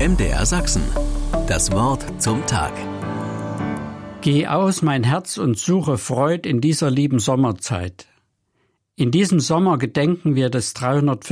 MDR Sachsen. Das Wort zum Tag. Geh aus, mein Herz, und suche Freud in dieser lieben Sommerzeit. In diesem Sommer gedenken wir des 350.